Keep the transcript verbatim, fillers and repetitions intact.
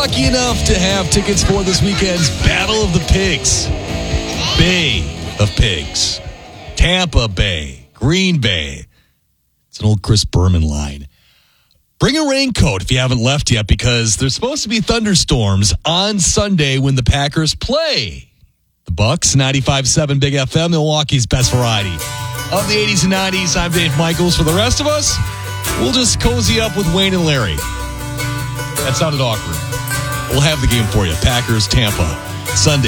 lucky enough to have tickets for this weekend's Battle of the Pigs. Bay of Pigs. Tampa Bay. Green Bay. It's an old Chris Berman line. Bring a raincoat if you haven't left yet, because there's supposed to be thunderstorms on Sunday when the Packers play. The Bucks, ninety-five point seven Big F M, Milwaukee's best variety of the eighties and nineties. I'm Dave Michaels. For the rest of us, we'll just cozy up with Wayne and Larry. That sounded awkward. We'll have the game for you. Packers, Tampa, Sunday.